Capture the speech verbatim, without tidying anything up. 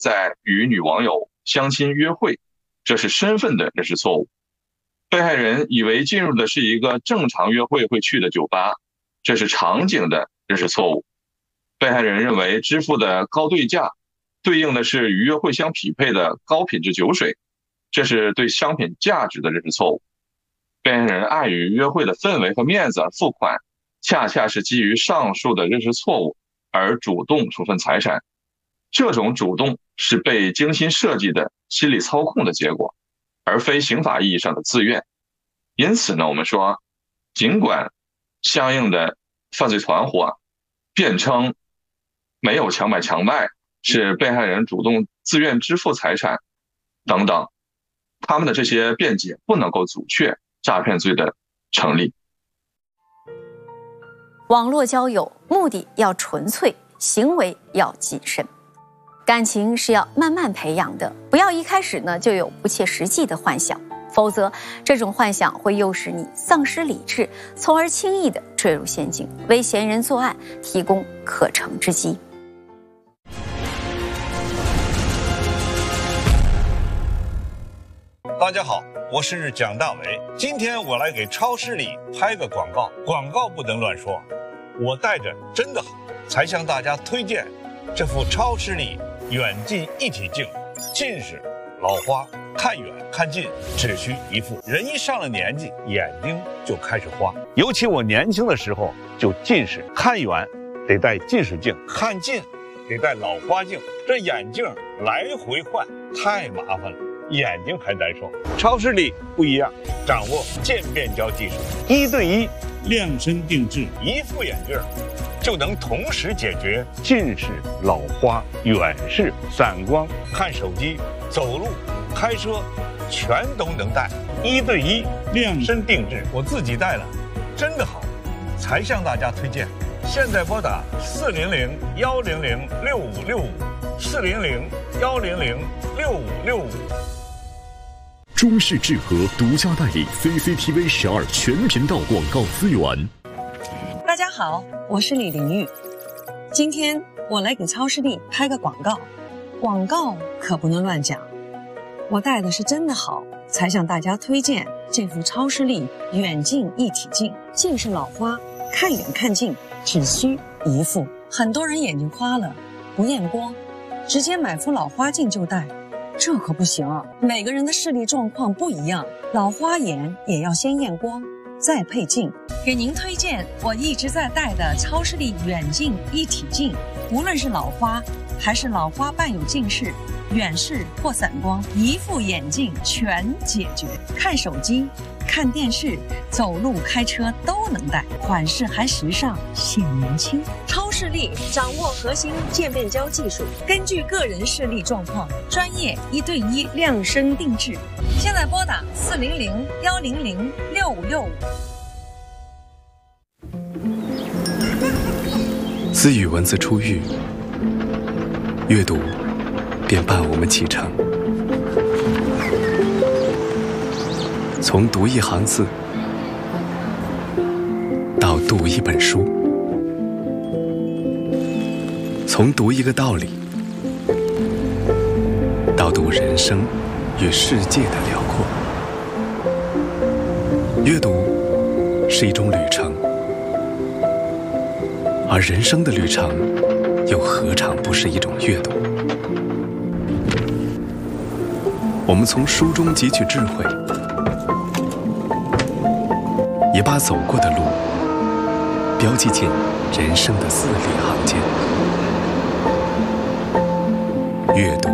在与女网友相亲约会，这是身份的认识错误。被害人以为进入的是一个正常约会会去的酒吧，这是场景的认识错误。被害人认为支付的高对价对应的是与约会相匹配的高品质酒水，这是对商品价值的认识错误。被害人碍于约会的氛围和面子而付款，恰恰是基于上述的认识错误而主动处分财产，这种主动是被精心设计的心理操控的结果，而非刑法意义上的自愿。因此呢，我们说，尽管相应的犯罪团伙辩称没有强买强卖，是被害人主动自愿支付财产等等，他们的这些辩解不能够阻却诈骗罪的成立。 网络交友目的要纯粹，行为要谨慎。感情是要慢慢培养的，不要一开始呢就有不切实际的幻想，否则这种幻想会诱使你丧失理智，从而轻易地坠入陷阱，为嫌疑人作案提供可乘之机。 大家好，我是蒋大为，今天我来给超市里拍个广告，广告不能乱说，我带着真的好，才向大家推荐这副超视力远近一体镜，近视、老花、看远看近只需一副。人一上了年纪，眼睛就开始花，尤其我年轻的时候就近视，看远得戴近视镜，看近得戴老花镜，这眼镜来回换太麻烦了，眼睛还难受。超视力不一样，掌握渐变焦技术，一对一量身定制，一副眼镜就能同时解决近视、老花、远视、散光、看手机、走路、开车，全都能戴，一对一量身定制。我自己戴了，真的好，才向大家推荐。现在拨打四零零幺零零六五六五，四零零幺零零六五六五。 中视智和独家代理 C C T V 十二全频道广告资源。 大家好，我是李玲玉。今天我来给超视力拍个广告，广告可不能乱讲。我带的是真的好，才向大家推荐这副超视力远近一体镜，近视老花，看远看近只需一副。很多人眼睛花了不验光，直接买副老花镜就戴，这可不行啊！每个人的视力状况不一样，老花眼也要先验光再配镜。给您推荐我一直在戴的超视力远近一体镜，无论是老花还是老花伴有近视、远视或散光，一副眼镜全解决。看手机、看电视、走路、开车都能戴，款式还时尚，显年轻。超视力掌握核心渐变焦技术，根据个人视力状况，专业一对一量身定制。现在拨打四零零幺零零六五六五。 自与文字初遇，阅读便伴我们启程。从读一行字到读一本书，从读一个道理到读人生与世界的辽阔。阅读是一种旅程，而人生的旅程又何尝不是一种阅读？我们从书中汲取智慧，也把走过的路标记进人生的字里行间。阅读